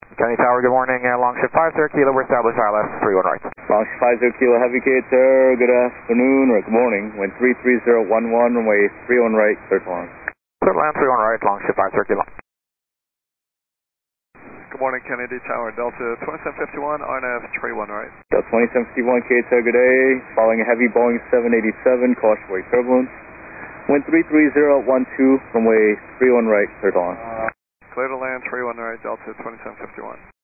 Kennedy Tower, good morning. Longship 50 Kilo, we're established ILS 31 right. Longship 50 Kilo, Heavy Gator, good afternoon or good morning. Wind 33011, runway 31 right, clear to land. Clear to land 31 right, Longship 50 Kilo. Good morning, Kennedy Tower, Delta 2751, RNAV 31 right. Delta 2751, KTOW, good day. Following a heavy Boeing 787, caution wave turbulence. Wind 33012, runway 31 right, clear to land. Clear to land 31 right, Delta 2751.